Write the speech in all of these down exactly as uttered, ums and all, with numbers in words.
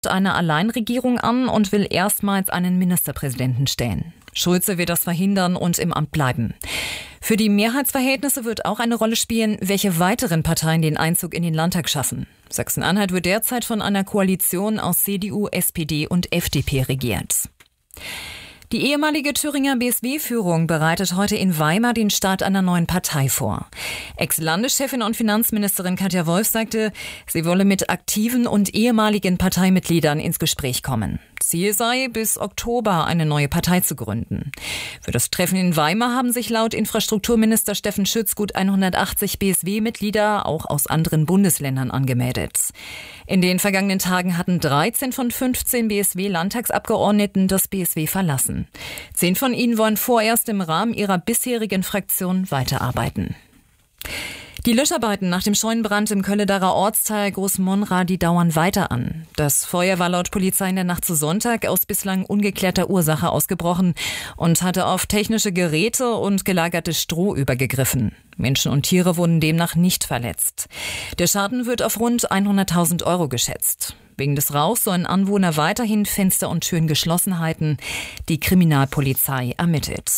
eine Alleinregierung an und will erstmals einen Ministerpräsidenten stellen. Schulze wird das verhindern und im Amt bleiben. Für die Mehrheitsverhältnisse wird auch eine Rolle spielen, welche weiteren Parteien den Einzug in den Landtag schaffen. Sachsen-Anhalt wird derzeit von einer Koalition aus C D U, S P D und F D P regiert. Die ehemalige Thüringer B S W-Führung bereitet heute in Weimar den Start einer neuen Partei vor. Ex-Landeschefin und Finanzministerin Katja Wolf sagte, sie wolle mit aktiven und ehemaligen Parteimitgliedern ins Gespräch kommen. Ziel sei, bis Oktober eine neue Partei zu gründen. Für das Treffen in Weimar haben sich laut Infrastrukturminister Steffen Schütz gut hundertachtzig B S W-Mitglieder auch aus anderen Bundesländern angemeldet. In den vergangenen Tagen hatten dreizehn von fünfzehn B S W-Landtagsabgeordneten das B S W verlassen. Zehn von ihnen wollen vorerst im Rahmen ihrer bisherigen Fraktion weiterarbeiten. Die Löscharbeiten nach dem Scheunenbrand im Kölledarer Ortsteil Großmonra, die dauern weiter an. Das Feuer war laut Polizei in der Nacht zu Sonntag aus bislang ungeklärter Ursache ausgebrochen und hatte auf technische Geräte und gelagertes Stroh übergegriffen. Menschen und Tiere wurden demnach nicht verletzt. Der Schaden wird auf rund hunderttausend Euro geschätzt. Wegen des Rauchs sollen Anwohner weiterhin Fenster und Türen geschlossen halten. Die Kriminalpolizei ermittelt.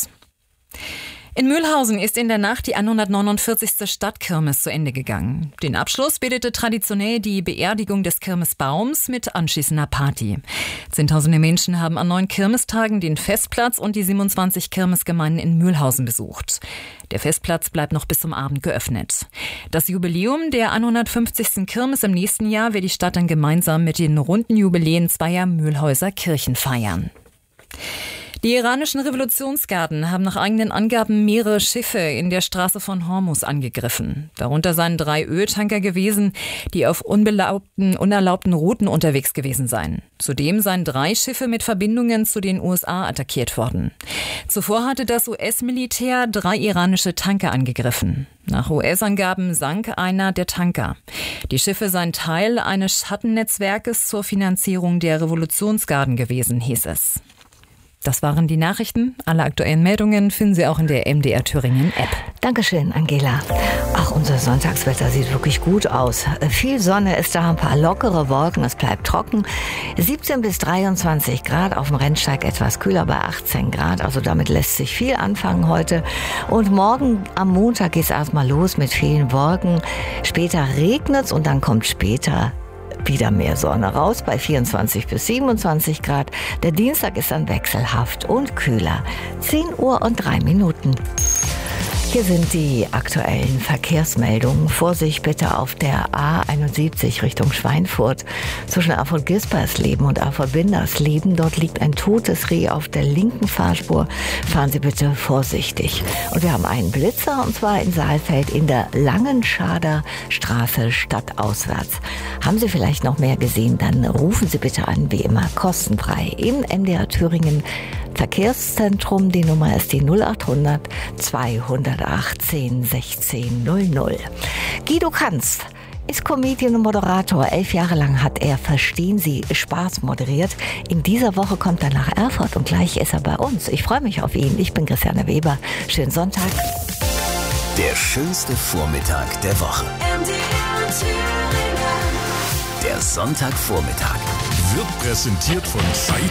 In Mühlhausen ist in der Nacht die hundertneunundvierzigste Stadtkirmes zu Ende gegangen. Den Abschluss bildete traditionell die Beerdigung des Kirmesbaums mit anschließender Party. Zehntausende Menschen haben an neun Kirmestagen den Festplatz und die siebenundzwanzig Kirmesgemeinden in Mühlhausen besucht. Der Festplatz bleibt noch bis zum Abend geöffnet. Das Jubiläum der hundertfünfzigsten Kirmes im nächsten Jahr wird die Stadt dann gemeinsam mit den runden Jubiläen zweier Mühlhäuser Kirchen feiern. Die iranischen Revolutionsgarden haben nach eigenen Angaben mehrere Schiffe in der Straße von Hormuz angegriffen. Darunter seien drei Öltanker gewesen, die auf unbelaubten, unerlaubten Routen unterwegs gewesen seien. Zudem seien drei Schiffe mit Verbindungen zu den U S A attackiert worden. Zuvor hatte das U S-Militär drei iranische Tanker angegriffen. Nach U S-Angaben sank einer der Tanker. Die Schiffe seien Teil eines Schattennetzwerkes zur Finanzierung der Revolutionsgarden gewesen, hieß es. Das waren die Nachrichten. Alle aktuellen Meldungen finden Sie auch in der M D R Thüringen App. Dankeschön, Angela. Ach, unser Sonntagswetter sieht wirklich gut aus. Viel Sonne ist da, ein paar lockere Wolken, es bleibt trocken. siebzehn bis dreiundzwanzig Grad, auf dem Rennsteig etwas kühler bei achtzehn Grad. Also damit lässt sich viel anfangen heute. Und morgen am Montag geht es erstmal los mit vielen Wolken. Später regnet es und dann kommt später wieder mehr Sonne raus bei vierundzwanzig bis siebenundzwanzig Grad. Der Dienstag ist dann wechselhaft und kühler. zehn Uhr und drei Minuten. Hier sind die aktuellen Verkehrsmeldungen. Vorsicht bitte auf der A einundsiebzig Richtung Schweinfurt. Zwischen Erfurt-Gispersleben und Erfurt-Windersleben. Dort liegt ein totes Reh auf der linken Fahrspur. Fahren Sie bitte vorsichtig. Und wir haben einen Blitzer, und zwar in Saalfeld in der Langenschader Straße stadtauswärts. Haben Sie vielleicht noch mehr gesehen, dann rufen Sie bitte an, wie immer kostenfrei. Im M D R Thüringen Verkehrszentrum, die Nummer ist die null achthundert zweihundertachtzehn sechzehn null null. Guido Kanz ist Comedian und Moderator. Elf Jahre lang hat er Verstehen Sie Spaß moderiert. In dieser Woche kommt er nach Erfurt und gleich ist er bei uns. Ich freue mich auf ihn. Ich bin Christiane Weber. Schönen Sonntag. Der schönste Vormittag der Woche. Der Sonntagvormittag wird präsentiert von Zeit